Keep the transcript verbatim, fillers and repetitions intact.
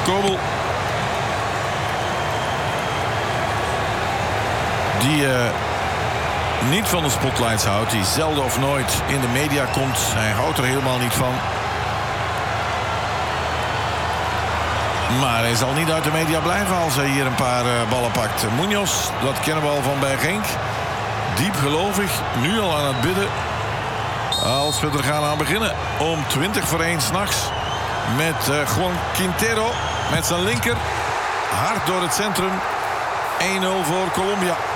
Kobel. Die uh, niet van de spotlights houdt. Die zelden of nooit in de media komt. Hij houdt er helemaal niet van. Maar hij zal niet uit de media blijven als hij hier een paar uh, ballen pakt. Munoz, dat kennen we al van bij Genk. Diep gelovig, nu al aan het bidden. Als we er gaan aan beginnen. Om twintig voor één s'nachts. Met uh, Juan Quintero met zijn linker. Hard door het centrum. één nul voor Colombia.